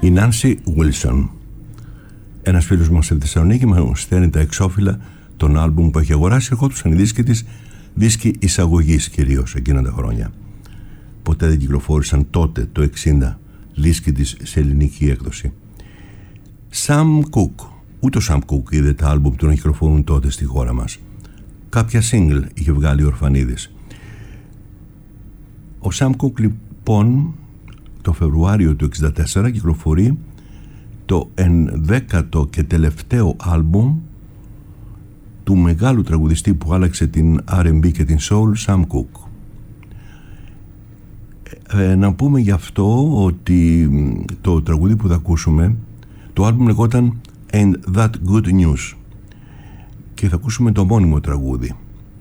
Η Νάνσι Βίλσον. Ένας φίλος μας στη Θεσσαλονίκη μου στέλνει τα εξώφυλλα των άλμπουμ που έχει αγοράσει. Ερχόντουσαν οι δίσκοι της, δίσκοι εισαγωγής κυρίως εκείνα τα χρόνια. Ποτέ δεν κυκλοφόρησαν τότε, το 60, δίσκοι της σε ελληνική έκδοση. Sam Cooke. Ούτε ο Sam Cooke είδε τα άλμπουμ του να κυκλοφορούν τότε στη χώρα μας. Κάποια single είχε βγάλει ο Ορφανίδης. Ο Sam Cooke λοιπόν το Φεβρουάριο του 1964 κυκλοφορεί το 11ο και τελευταίο άλμπουμ του μεγάλου τραγουδιστή που άλλαξε την R&B και την Soul, Sam Cooke. Να πούμε γι' αυτό ότι το τραγούδι που θα ακούσουμε, το άλμπουμ λεγόταν And That Good News και θα ακούσουμε το μόνιμο τραγούδι.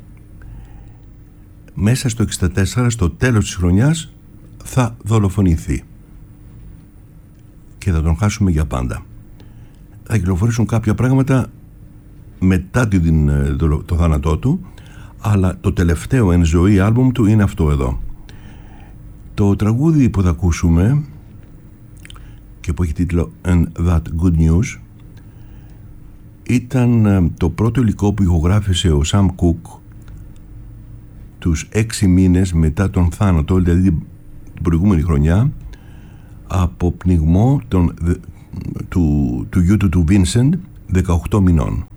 Μέσα στο 64, στο τέλος της χρονιάς, θα δολοφονηθεί και θα τον χάσουμε για πάντα. Θα κυκλοφορήσουν κάποια πράγματα μετά το θάνατό του, αλλά το τελευταίο εν ζωή άλμπουμ του είναι αυτό εδώ. Το τραγούδι που θα ακούσουμε και που έχει τίτλο And That Good News ήταν το πρώτο υλικό που ηχογράφησε ο Sam Cooke τους 6 μήνες μετά τον θάνατο, δηλαδή την προηγούμενη χρονιά, από πνιγμό του γιού του Vincent 18 μηνών.